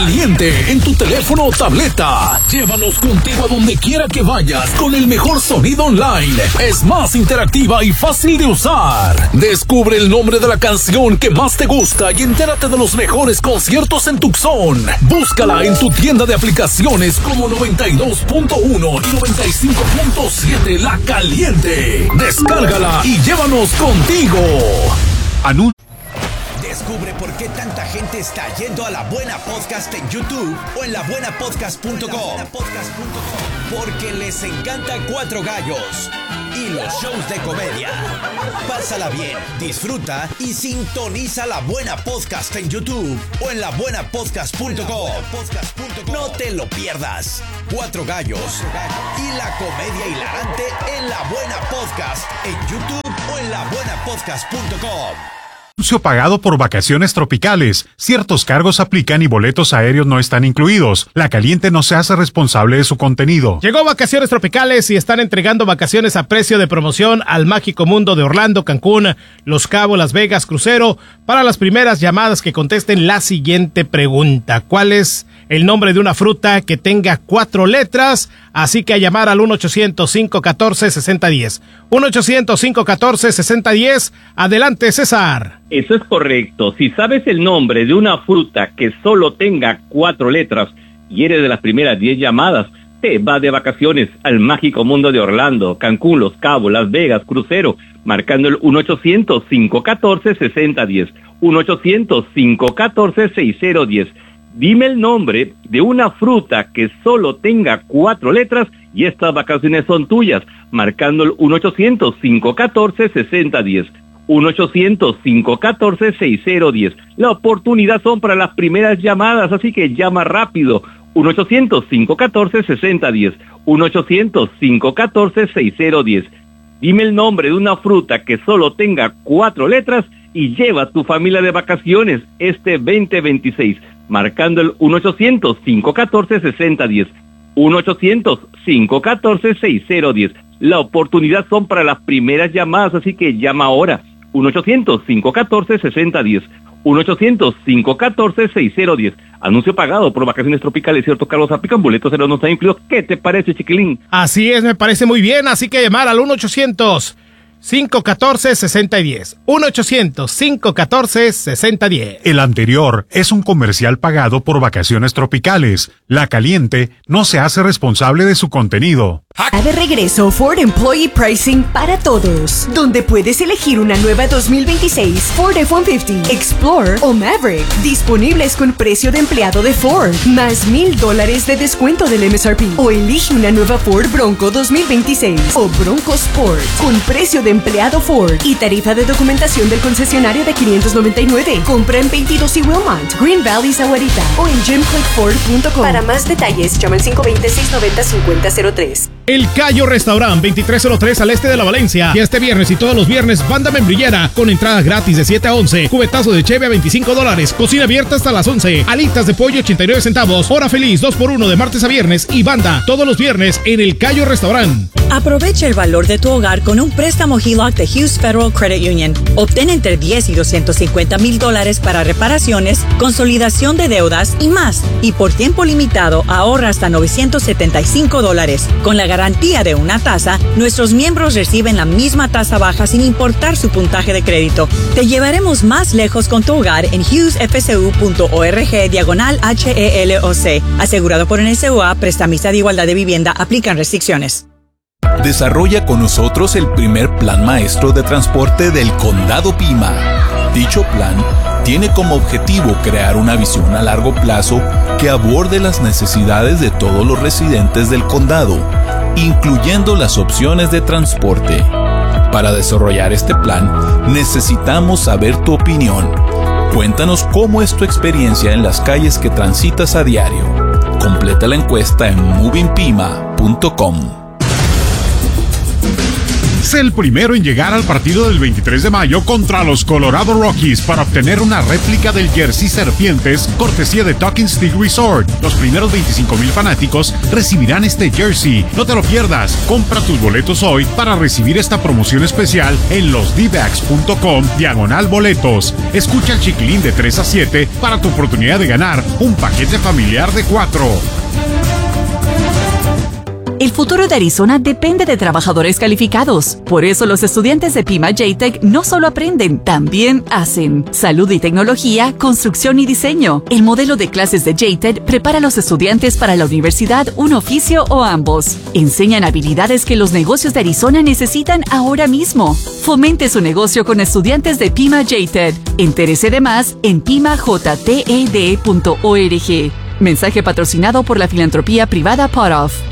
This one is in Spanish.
Caliente en tu teléfono o tableta. Llévanos contigo a donde quiera que vayas con el mejor sonido online. Es más interactiva y fácil de usar. Descubre el nombre de la canción que más te gusta y entérate de los mejores conciertos en Tucson. Búscala en tu tienda de aplicaciones como 92.1 y 95.7 La Caliente. Descárgala y llévanos contigo. Descubre por qué tanta gente está yendo a La Buena Podcast en YouTube o en labuenapodcast.com. Porque les encanta Cuatro Gallos y los shows de comedia. Pásala bien, disfruta y sintoniza La Buena Podcast en YouTube o en labuenapodcast.com. No te lo pierdas. Cuatro Gallos y la comedia hilarante en La Buena Podcast en YouTube o en labuenapodcast.com. Anuncio pagado por Vacaciones Tropicales. Ciertos cargos aplican y boletos aéreos no están incluidos. La Caliente no se hace responsable de su contenido. Llegó Vacaciones Tropicales y están entregando vacaciones a precio de promoción al mágico mundo de Orlando, Cancún, Los Cabos, Las Vegas, crucero. Para las primeras llamadas que contesten la siguiente pregunta: ¿cuál es el nombre de una fruta que tenga 4 letras? Así que a llamar al 1-800-514-6010. 1-800-514-6010. Adelante, César. Eso es correcto. Si sabes el nombre de una fruta que solo tenga 4 letras y eres de las primeras 10 llamadas, te vas de vacaciones al mágico mundo de Orlando, Cancún, Los Cabos, Las Vegas, crucero, marcando el 1-800-514-6010. 1-800-514-6010. Dime el nombre de una fruta que solo tenga 4 letras y estas vacaciones son tuyas, marcando el 1-800-514-6010. 1-800-514-6010. La oportunidad son para las primeras llamadas, así que llama rápido. 1-800-514-6010. 1-800-514-6010. Dime el nombre de una fruta que solo tenga 4 letras y lleva a tu familia de vacaciones este 2026, marcando el 1-800-514-6010. 1-800-514-6010. La oportunidad son para las primeras llamadas, así que llama ahora. 1-800-514-6010. 1-800-514-6010. Anuncio pagado por Vacaciones Tropicales. Ciertos cargos aplican, boletos pero no están incluidos. ¿Qué te parece, chiquilín? Así es, me parece muy bien. Así que llamar al 1-800-514-6010. 1-800-514-6010. El anterior es un comercial pagado por Vacaciones Tropicales. La Caliente no se hace responsable de su contenido. De regreso Ford Employee Pricing para todos, donde puedes elegir una nueva 2026 Ford F-150, Explorer o Maverick, disponibles con precio de empleado de Ford, más $1,000 de descuento del MSRP, o elige una nueva Ford Bronco 2026 o Bronco Sport con precio de empleado Ford y tarifa de documentación del concesionario de $599. Compra en 22 y Wilmont, Green Valley, Sahuarita o en jimclickford.com. Para más detalles, llama al 520-690-5003. El Cayo Restaurant, 2303 al este de la Valencia. Y este viernes y todos los viernes, banda membrillera con entrada gratis de 7 a 11. Cubetazo de cheve a $25. Cocina abierta hasta las 11. Alitas de pollo 89 centavos. Hora feliz 2x1 de martes a viernes. Y banda todos los viernes en el Cayo Restaurant. Aprovecha el valor de tu hogar con un préstamo HELOC de Hughes Federal Credit Union. Obtén entre $10 y $250,000 para reparaciones, consolidación de deudas y más. Y por tiempo limitado, ahorra hasta $975. Con la garantía de una tasa, nuestros miembros reciben la misma tasa baja sin importar su puntaje de crédito. Te llevaremos más lejos con tu hogar en hughesfsu.org/HELOC. Asegurado por NSUA, prestamista de igualdad de vivienda, aplican restricciones. Desarrolla con nosotros el primer plan maestro de transporte del Condado Pima. Dicho plan tiene como objetivo crear una visión a largo plazo que aborde las necesidades de todos los residentes del condado, incluyendo las opciones de transporte. Para desarrollar este plan, necesitamos saber tu opinión. Cuéntanos cómo es tu experiencia en las calles que transitas a diario. Completa la encuesta en movingpima.com. Sé el primero en llegar al partido del 23 de mayo contra los Colorado Rockies para obtener una réplica del jersey Serpientes, cortesía de Talking Stick Resort. Los primeros 25,000 fanáticos recibirán este jersey. No te lo pierdas. Compra tus boletos hoy para recibir esta promoción especial en losdbacks.com/boletos. Escucha el Chiquilín de 3 a 7 para tu oportunidad de ganar un paquete familiar de 4. El futuro de Arizona depende de trabajadores calificados. Por eso los estudiantes de Pima J-Tech no solo aprenden, también hacen. Salud y tecnología, construcción y diseño. El modelo de clases de J-Tech prepara a los estudiantes para la universidad, un oficio o ambos. Enseñan habilidades que los negocios de Arizona necesitan ahora mismo. Fomente su negocio con estudiantes de Pima J-Tech. Entérese de más en pimajted.org. Mensaje patrocinado por la filantropía privada Pot Off.